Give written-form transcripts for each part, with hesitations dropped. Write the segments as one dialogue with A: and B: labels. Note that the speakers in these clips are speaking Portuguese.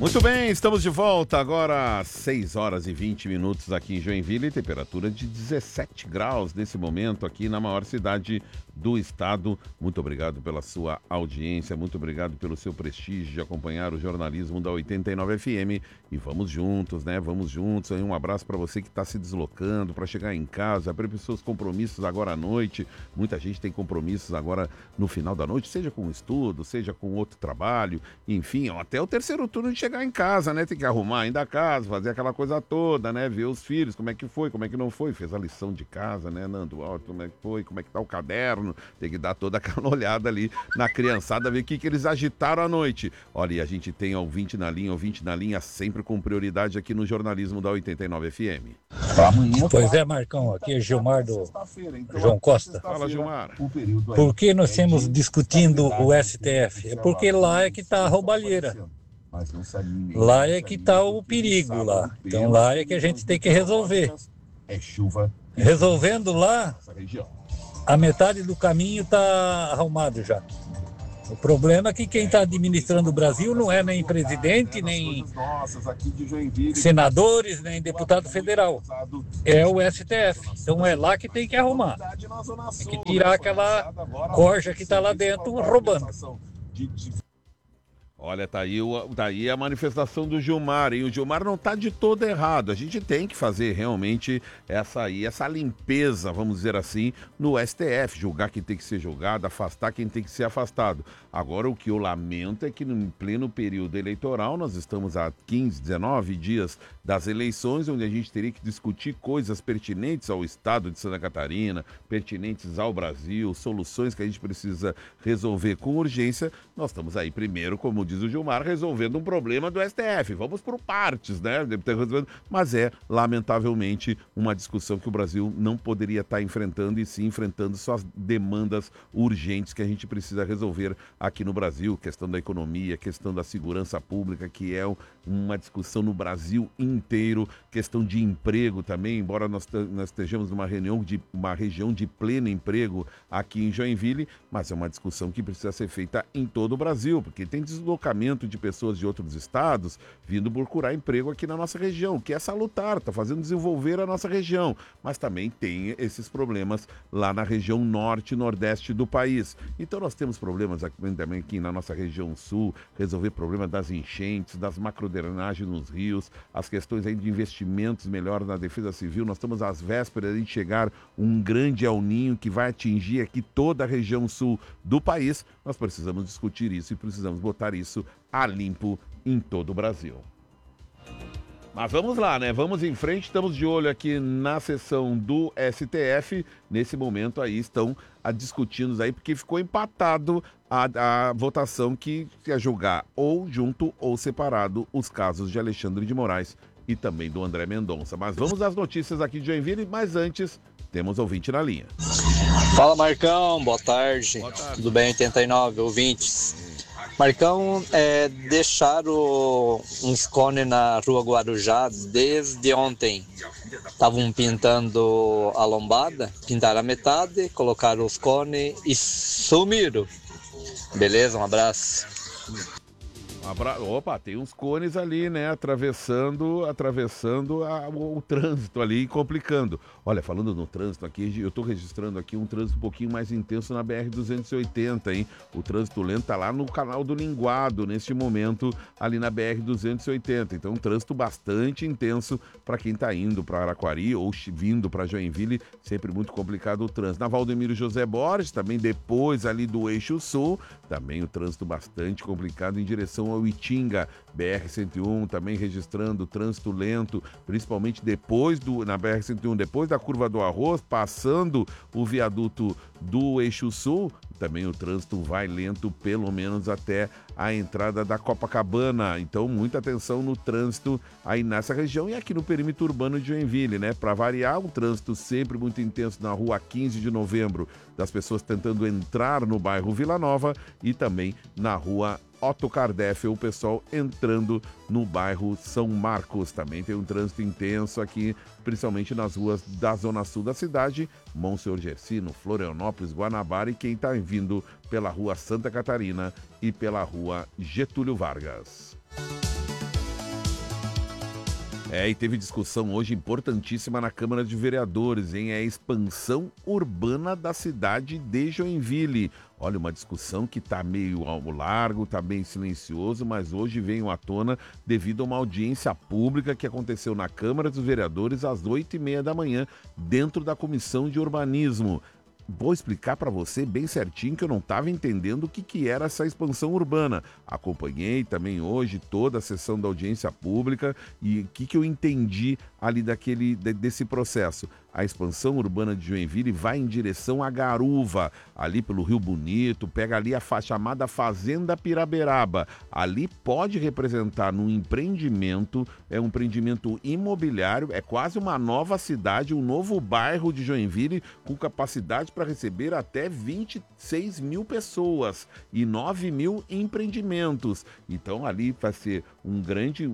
A: Muito bem, estamos de volta agora às 6 horas e 20 minutos aqui em Joinville, temperatura de 17 graus nesse momento aqui na maior cidade do estado. Muito obrigado pela sua audiência, muito obrigado pelo seu prestígio de acompanhar o jornalismo da 89 FM e vamos juntos, né? Vamos juntos. Um abraço para você que está se deslocando para chegar em casa, para os seus compromissos agora à noite. Muita gente tem compromissos agora no final da noite, seja com estudo, seja com outro trabalho, enfim, até o terceiro turno de chegar em casa, né? Tem que arrumar ainda a casa, fazer aquela coisa toda, né? Ver os filhos, como é que foi, como é que não foi. Fez a lição de casa, né, Nando? Ó, como é que foi, como é que tá o caderno. Tem que dar toda aquela olhada ali na criançada, ver o que eles agitaram à noite. Olha, e a gente tem ouvinte na linha sempre com prioridade aqui no jornalismo da 89 FM.
B: Pois é, Marcão, aqui é Gilmar do João Costa.
A: Fala, Gilmar.
B: Por que nós estamos discutindo o STF? É porque lá é que está a roubalheira. Lá é que está o perigo lá. Então lá é que a gente tem que resolver. Resolvendo lá, a metade do caminho está arrumado já. O problema é que quem está administrando o Brasil não é nem presidente, nem senadores, nem deputado federal. É o STF. Então é lá que tem que arrumar. Tem que tirar aquela corja que está lá dentro roubando.
A: Olha, tá aí a manifestação do Gilmar, e o Gilmar não tá de todo errado. A gente tem que fazer realmente essa limpeza, vamos dizer assim, no STF, julgar quem tem que ser julgado, afastar quem tem que ser afastado. Agora, o que eu lamento é que no pleno período eleitoral, nós estamos há 15, 19 dias das eleições, onde a gente teria que discutir coisas pertinentes ao estado de Santa Catarina, pertinentes ao Brasil, soluções que a gente precisa resolver com urgência. Nós estamos aí primeiro, como diz o Gilmar, resolvendo um problema do STF. Vamos por partes, né? Mas é, lamentavelmente, uma discussão que o Brasil não poderia estar enfrentando, e sim enfrentando suas demandas urgentes que a gente precisa resolver aqui no Brasil. Questão da economia, questão da segurança pública, que é uma discussão no Brasil inteiro. Questão de emprego também, embora nós estejamos numa região de pleno emprego aqui em Joinville, mas é uma discussão que precisa ser feita em todo o Brasil, porque tem deslocamento de pessoas de outros estados vindo procurar emprego aqui na nossa região, que é salutar, está fazendo desenvolver a nossa região, mas também tem esses problemas lá na região norte e nordeste do país. Então nós temos problemas também aqui na nossa região sul, resolver problema das enchentes, das macrodrenagens nos rios, as questões aí de investimentos melhor na defesa civil. Nós estamos às vésperas de chegar um grande El Niño que vai atingir aqui toda a região sul do país. Nós precisamos discutir isso e precisamos botar isso a limpo em todo o Brasil. Mas vamos lá, né? Vamos em frente, estamos de olho aqui na sessão do STF. Nesse momento aí estão discutindo aí, porque ficou empatado a votação que ia julgar ou junto ou separado os casos de Alexandre de Moraes e também do André Mendonça. Mas vamos às notícias aqui de Joinville, mas antes temos ouvinte na linha.
C: Fala, Marcão, boa tarde. Tudo bem, 89 ouvintes? Marcão, deixaram uns cones na rua Guarujá desde ontem. Estavam pintando a lombada, pintaram a metade, colocaram os cones e sumiram. Beleza? Um abraço.
A: Opa, tem uns cones ali, né, atravessando o trânsito ali e complicando. Olha, falando no trânsito aqui, eu tô registrando aqui um trânsito um pouquinho mais intenso na BR-280, hein? O trânsito lento tá lá no canal do Linguado, neste momento, ali na BR-280. Então, um trânsito bastante intenso para quem tá indo para Araquari ou vindo para Joinville, sempre muito complicado o trânsito. Na Valdemiro José Borges, também depois ali do Eixo Sul, também o trânsito bastante complicado em direção ao Itinga, BR-101 também registrando trânsito lento, principalmente na BR-101, depois da curva do Arroz, passando o viaduto do Eixo Sul, também o trânsito vai lento, pelo menos até a entrada da Copacabana. Então, muita atenção no trânsito aí nessa região e aqui no perímetro urbano de Joinville, né? Para variar, um trânsito sempre muito intenso na rua 15 de novembro, das pessoas tentando entrar no bairro Vila Nova e também na rua Otto Kardec, o pessoal entrando no bairro São Marcos. Também tem um trânsito intenso aqui, principalmente nas ruas da zona sul da cidade, Monsenhor Gersino, Florianópolis, Guanabara, e quem está vindo pela rua Santa Catarina e pela rua Getúlio Vargas. E teve discussão hoje importantíssima na Câmara de Vereadores, hein? É a expansão urbana da cidade de Joinville. Olha, uma discussão que está meio ao largo, está bem silencioso, mas hoje veio à tona devido a uma audiência pública que aconteceu na Câmara dos Vereadores às 8h30 da manhã, dentro da Comissão de Urbanismo. Vou explicar para você bem certinho que eu não estava entendendo o que era essa expansão urbana. Acompanhei também hoje toda a sessão da audiência pública e o que eu entendi ali desse processo. A expansão urbana de Joinville vai em direção a Garuva, ali pelo Rio Bonito, pega ali a chamada Fazenda Piraberaba. Ali pode representar num empreendimento, é um empreendimento imobiliário, é quase uma nova cidade, um novo bairro de Joinville com capacidade para receber até 26 mil pessoas e 9 mil empreendimentos. Então ali vai ser um grande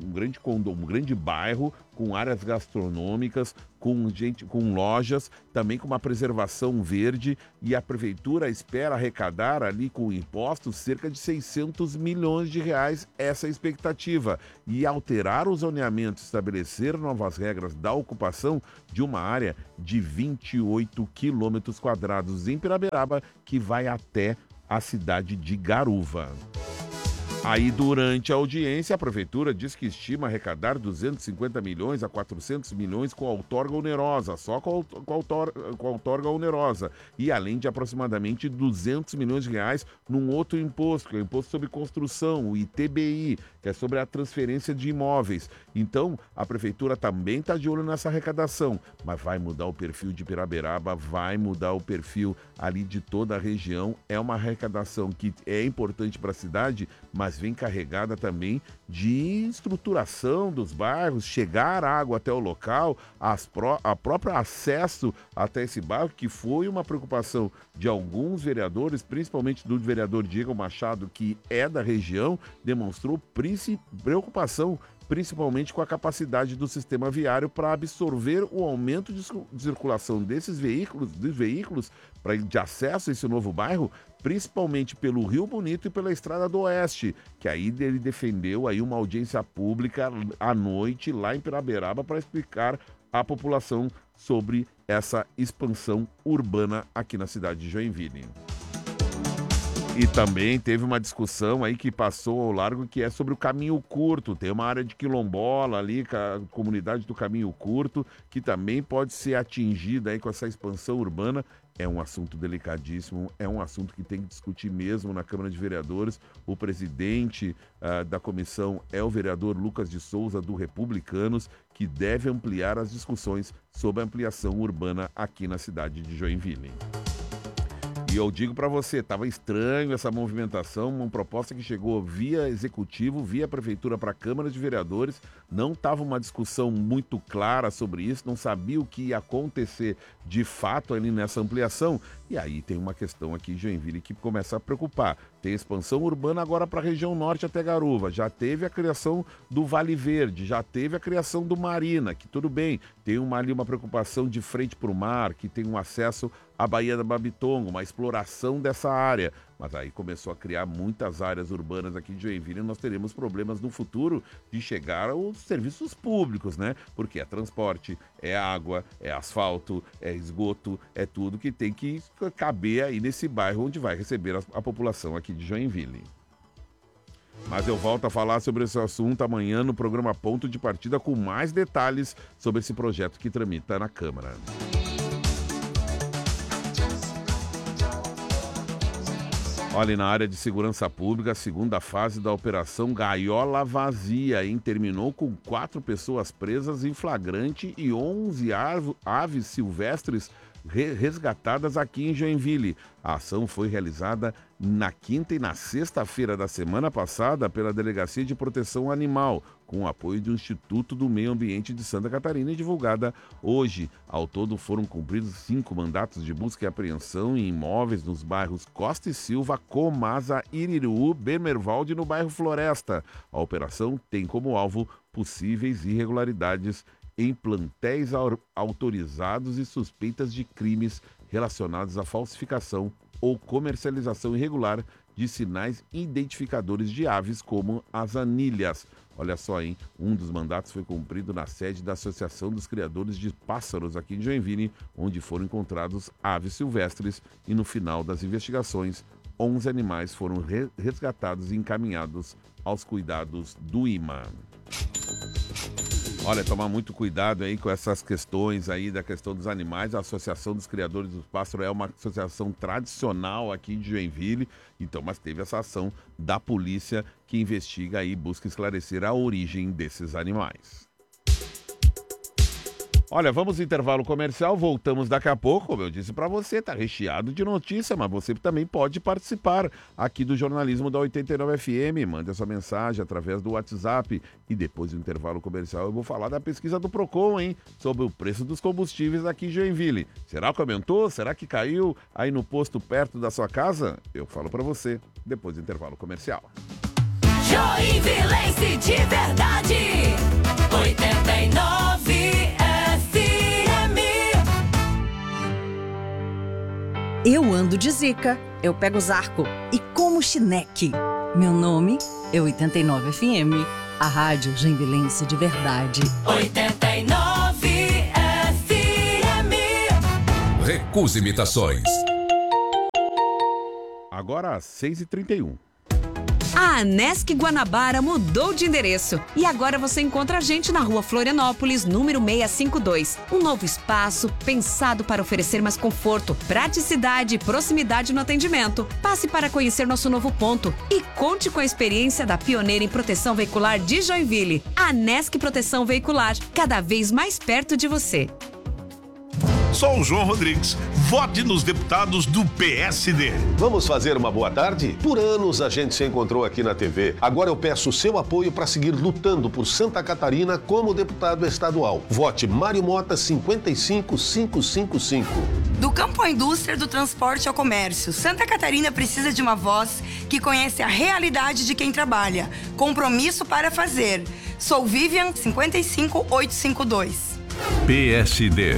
A: bairro com áreas gastronômicas, com lojas, também com uma preservação verde, e a prefeitura espera arrecadar ali com impostos cerca de 600 milhões de reais, essa é a expectativa, e alterar o zoneamento, estabelecer novas regras da ocupação de uma área de 28 quilômetros quadrados em Piraberaba, que vai até a cidade de Garuva. Aí, durante a audiência, a Prefeitura diz que estima arrecadar 250 milhões a 400 milhões com a outorga onerosa, só com a outorga onerosa, e além de aproximadamente 200 milhões de reais num outro imposto, que é o Imposto sobre Construção, o ITBI, que é sobre a transferência de imóveis. Então, a Prefeitura também está de olho nessa arrecadação, mas vai mudar o perfil de Piraberaba, vai mudar o perfil ali de toda a região. É uma arrecadação que é importante para a cidade, mas vem carregada também de estruturação dos bairros, chegar água até o local, a próprio acesso até esse bairro, que foi uma preocupação de alguns vereadores, principalmente do vereador Diego Machado, que é da região, demonstrou preocupação principalmente com a capacidade do sistema viário para absorver o aumento de circulação desses veículos, de acesso a esse novo bairro, principalmente pelo Rio Bonito e pela Estrada do Oeste, que aí ele defendeu aí uma audiência pública à noite lá em Piraberaba para explicar à população sobre essa expansão urbana aqui na cidade de Joinville. E também teve uma discussão aí que passou ao largo, que é sobre o caminho curto. Tem uma área de quilombola ali, a comunidade do caminho curto, que também pode ser atingida aí com essa expansão urbana. É um assunto delicadíssimo, é um assunto que tem que discutir mesmo na Câmara de Vereadores. O presidente da comissão é o vereador Lucas de Souza, do Republicanos, que deve ampliar as discussões sobre a ampliação urbana aqui na cidade de Joinville. E eu digo para você, estava estranho essa movimentação, uma proposta que chegou via executivo, via prefeitura para a Câmara de Vereadores, não estava uma discussão muito clara sobre isso, não sabia o que ia acontecer de fato ali nessa ampliação. E aí tem uma questão aqui em Joinville que começa a preocupar. Tem expansão urbana agora para a região norte até Garuva, já teve a criação do Vale Verde, já teve a criação do Marina, que tudo bem, tem ali uma preocupação de frente para o mar, que tem um acesso à Baía da Babitonga, uma exploração dessa área. Mas aí começou a criar muitas áreas urbanas aqui de Joinville e nós teremos problemas no futuro de chegar aos serviços públicos, né? Porque é transporte, é água, é asfalto, é esgoto, é tudo que tem que caber aí nesse bairro onde vai receber a população aqui de Joinville. Mas eu volto a falar sobre esse assunto amanhã no programa Ponto de Partida com mais detalhes sobre esse projeto que tramita na Câmara. Olha, na área de segurança pública, a segunda fase da operação Gaiola Vazia, terminou com 4 pessoas presas em flagrante e 11 aves silvestres resgatadas aqui em Joinville. A ação foi realizada na quinta e na sexta-feira da semana passada pela Delegacia de Proteção Animal, com o apoio do Instituto do Meio Ambiente de Santa Catarina e divulgada hoje. Ao todo foram cumpridos 5 mandatos de busca e apreensão em imóveis nos bairros Costa e Silva, Comasa, Iriru, Bemervalde e no bairro Floresta. A operação tem como alvo possíveis irregularidades em plantéis autorizados e suspeitas de crimes relacionados à falsificação ou comercialização irregular de sinais identificadores de aves, como as anilhas. Olha só, hein? Um dos mandatos foi cumprido na sede da Associação dos Criadores de Pássaros aqui em Joinville, onde foram encontrados aves silvestres e no final das investigações, 11 animais foram resgatados e encaminhados aos cuidados do IMA. Olha, tomar muito cuidado aí com essas questões aí da questão dos animais. A Associação dos Criadores dos Pássaros é uma associação tradicional aqui de Joinville, então, mas teve essa ação da polícia que investiga aí e busca esclarecer a origem desses animais. Olha, vamos ao intervalo comercial, voltamos daqui a pouco. Como eu disse para você, tá recheado de notícia, mas você também pode participar aqui do jornalismo da 89 FM. Mande a sua mensagem através do WhatsApp e depois do intervalo comercial eu vou falar da pesquisa do Procon, hein? Sobre o preço dos combustíveis aqui em Joinville. Será que aumentou? Será que caiu aí no posto perto da sua casa? Eu falo para você depois do intervalo comercial.
D: Joinvilense de verdade, 89
E: Eu ando de Zica, eu pego Zarco e como Chineque. Meu nome é 89 FM, a rádio joinvilense de verdade.
D: 89 FM.
F: Recusa imitações.
A: Agora às 6h31.
G: A Anesc Guanabara mudou de endereço e agora você encontra a gente na Rua Florianópolis, número 652. Um novo espaço pensado para oferecer mais conforto, praticidade e proximidade no atendimento. Passe para conhecer nosso novo ponto e conte com a experiência da pioneira em proteção veicular de Joinville. Anesc Proteção Veicular, cada vez mais perto de você.
H: Sou o João Rodrigues. Vote nos deputados do PSD.
I: Vamos fazer uma boa tarde? Por anos a gente se encontrou aqui na TV. Agora eu peço o seu apoio para seguir lutando por Santa Catarina como deputado estadual. Vote Mário Mota 55555.
J: Do campo à indústria, do transporte ao comércio, Santa Catarina precisa de uma voz que conhece a realidade de quem trabalha. Compromisso para fazer. Sou Vivian 55852.
F: PSD.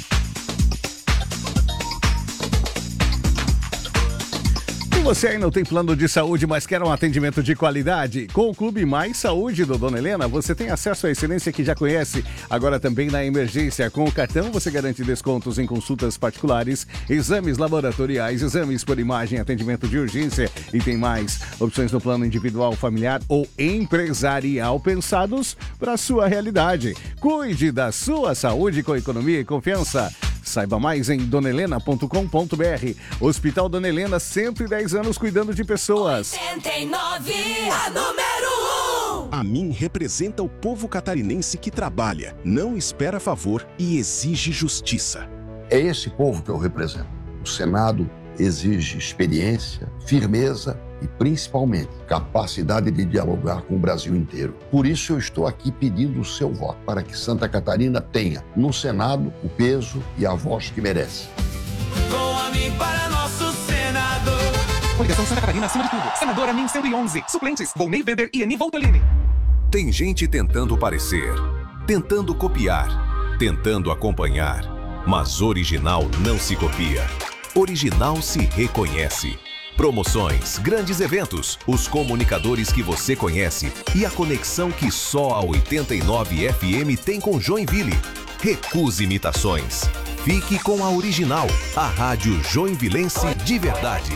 K: Você aí não tem plano de saúde, mas quer um atendimento de qualidade? Com o Clube Mais Saúde do Dona Helena, você tem acesso à excelência que já conhece. Agora também na emergência. Com o cartão, você garante descontos em consultas particulares, exames laboratoriais, exames por imagem, atendimento de urgência e tem mais opções no plano individual, familiar ou empresarial pensados para a sua realidade. Cuide da sua saúde com economia e confiança. Saiba mais em donelena.com.br. Hospital Dona Helena, 110 anos cuidando de pessoas.
D: 89, a número 1.
L: A mim representa o povo catarinense que trabalha, não espera favor e exige justiça.
M: É esse povo que eu represento. O Senado exige experiência, firmeza e, principalmente, capacidade de dialogar com o Brasil inteiro. Por isso eu estou aqui pedindo o seu voto, para que Santa Catarina tenha, no Senado, o peso e a voz que merece.
D: Com a mim para nosso senador.
N: Coligação Santa Catarina acima de tudo. Senadora MIM 111. Suplentes, Volney Weber e Eni Voltolini.
F: Tem gente tentando parecer, tentando copiar, tentando acompanhar, mas original não se copia. Original se reconhece. Promoções, grandes eventos, os comunicadores que você conhece e a conexão que só a 89 FM tem com Joinville. Recuse imitações. Fique com a original, a rádio joinvilense de verdade.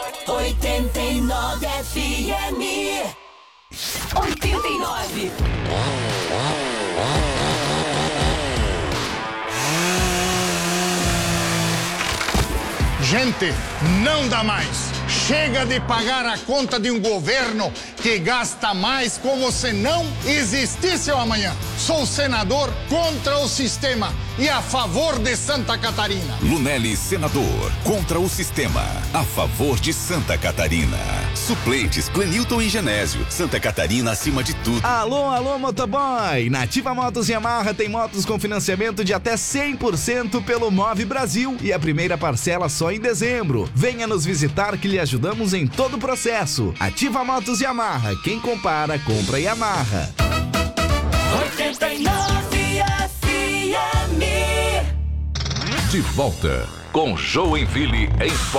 D: 89 FM. 89.
O: Gente, não dá mais. Chega de pagar a conta de um governo que gasta mais como se não existisse o amanhã. Sou senador contra o sistema e a favor de Santa Catarina.
F: Lunelli, senador, contra o sistema, a favor de Santa Catarina. Suplentes, Clenilton e Genésio. Santa Catarina acima de tudo.
P: Alô, motoboy! Na Ativa Motos e Yamaha tem motos com financiamento de até 100% pelo Move Brasil e a primeira parcela só em dezembro. Venha nos visitar que lhe ajudamos em todo o processo. Ativa Motos e Yamaha. Quem compara, compra Yamaha.
D: 89 FM.
F: De volta com Joinville em